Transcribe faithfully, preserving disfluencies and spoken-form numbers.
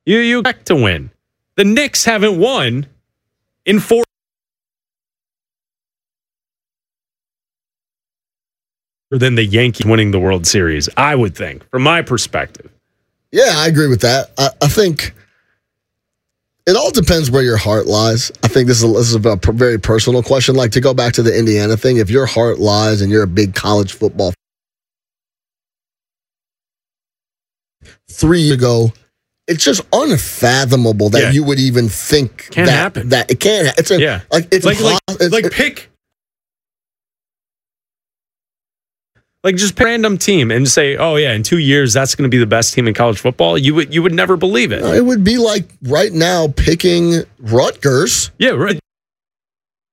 You you expect to win. The Knicks haven't won in four. Than the Yankees winning the World Series, I would think, from my perspective. Yeah, I agree with that. I, I think it all depends where your heart lies. I think this is, a, this is a very personal question. Like, to go back to the Indiana thing, if your heart lies and you're a big college football three years ago, it's just unfathomable that yeah. you would even think can't that, happen. that it can't. It's a, yeah. like it's like like, it's, like it, pick like just pick a random team and say, oh yeah, in two years that's going to be the best team in college football. You would you would never believe it. It would be like right now picking Rutgers. Yeah, right.